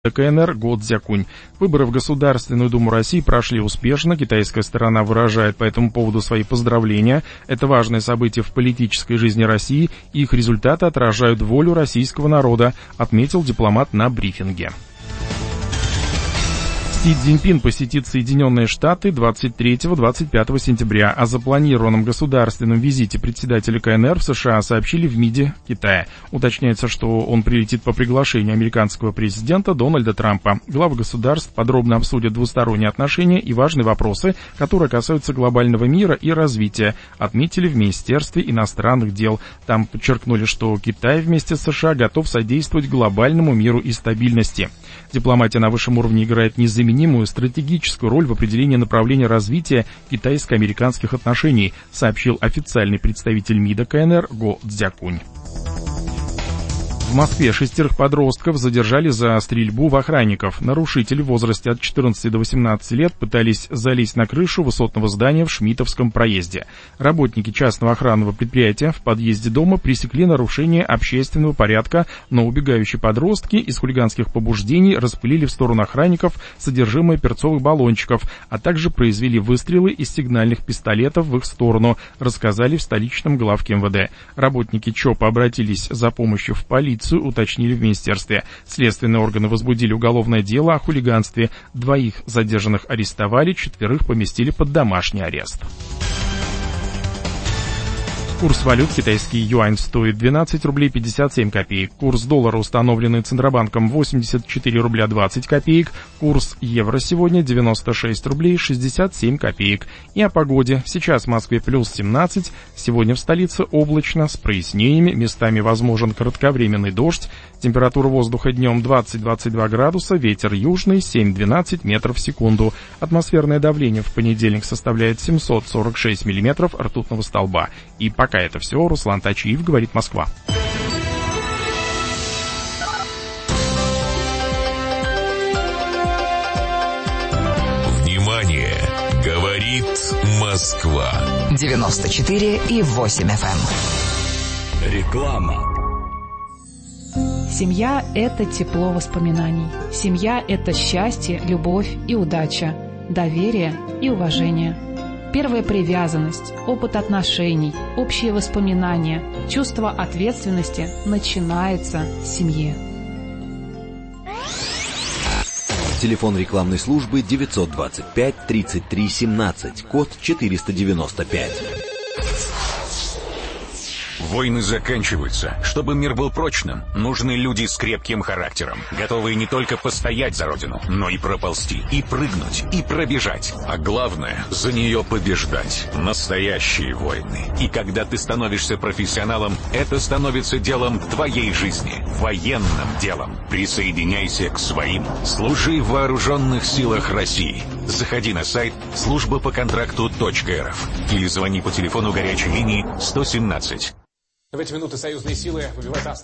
КНР Го Цзякунь. Выборы в Государственную Думу России прошли успешно, китайская сторона выражает по этому поводу свои поздравления. Это важное событие в политической жизни России, и их результаты отражают волю российского народа, отметил дипломат на брифинге. Си Цзиньпин посетит Соединенные Штаты 23-25 сентября. О запланированном государственном визите председателя КНР в США сообщили в МИДе Китая. Уточняется, что он прилетит по приглашению американского президента Дональда Трампа. Главы государств подробно обсудят двусторонние отношения и важные вопросы, которые касаются глобального мира и развития, отметили в Министерстве иностранных дел. Там подчеркнули, что Китай вместе с США готов содействовать глобальному миру и стабильности. Дипломатия на высшем уровне играет незаменимую стратегическую роль в определении направления развития китайско-американских отношений, сообщил официальный представитель МИДа КНР Го Цзякунь. В Москве 6 подростков задержали за стрельбу в охранников. Нарушители в возрасте от 14 до 18 лет пытались залезть на крышу высотного здания в Шмидтовском проезде. Работники частного охранного предприятия в подъезде дома пресекли нарушение общественного порядка, но убегающие подростки из хулиганских побуждений распылили в сторону охранников содержимое перцовых баллончиков, а также произвели выстрелы из сигнальных пистолетов в их сторону, рассказали в столичном главке МВД. Работники ЧОПа обратились за помощью в полицию, уточнили в министерстве. Следственные органы возбудили уголовное дело о хулиганстве. 2 задержанных арестовали, 4 поместили под домашний арест. Курс валют: китайский юань стоит 12 рублей 57 копеек. Курс доллара, установленный Центробанком, 84 рубля 20 копеек. Курс евро сегодня 96 рублей 67 копеек. И о погоде. Сейчас в Москве плюс 17. Сегодня в столице облачно, с прояснениями. Местами возможен кратковременный дождь. Температура воздуха днем 20-22 градуса. Ветер южный 7-12 метров в секунду. Атмосферное давление в понедельник составляет 746 миллиметров ртутного столба. И пока это все. Руслан Тачиев, говорит Москва. Внимание! Говорит Москва. 94,8 FM. Реклама. Семья – это тепло воспоминаний. Семья – это счастье, любовь и удача, доверие и уважение. Первая привязанность, опыт отношений, общие воспоминания, чувство ответственности начинается в семье. Телефон рекламной службы 925 33 17, код 495. Войны заканчиваются. Чтобы мир был прочным, нужны люди с крепким характером, готовые не только постоять за родину, но и проползти, и прыгнуть, и пробежать. А главное, за нее побеждать. Настоящие войны. И когда ты становишься профессионалом, это становится делом твоей жизни, военным делом. Присоединяйся к своим. Служи в вооруженных силах России. Заходи на сайт службапоконтракту.рф или звони по телефону горячей линии 117. В эти минуты союзные силы выбивают